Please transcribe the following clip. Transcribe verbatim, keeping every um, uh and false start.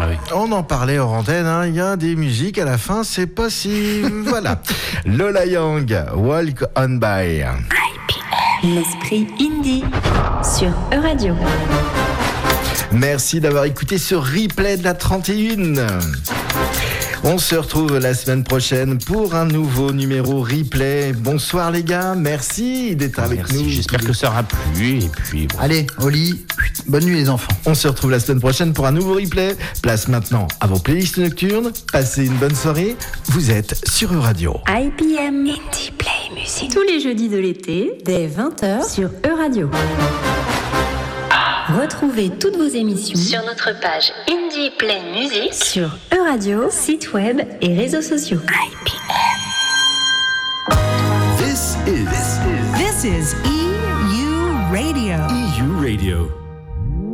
Ah oui. On en parlait hors antenne, hein. Il y a des musiques à la fin, c'est pas si... Voilà. Lola Young, Walk On By. L'esprit indie sur Euradio. Merci d'avoir écouté ce replay de la trente et une. On se retrouve la semaine prochaine pour un nouveau numéro replay. Bonsoir les gars, merci d'être avec Merci, nous. j'espère que ça aura plu. Et puis, bon. Allez, au lit. Bonne nuit les enfants. On se retrouve la semaine prochaine pour un nouveau replay. Place maintenant à vos playlists nocturnes. Passez une bonne soirée. Vous êtes sur Euradio. I P M Indie Play Music. Tous les jeudis de l'été, dès vingt heures sur Euradio. Retrouvez toutes vos émissions sur notre page Indie Play Music sur Euradio, site web et réseaux sociaux. I P M. This is This is E U Radio. E U Radio.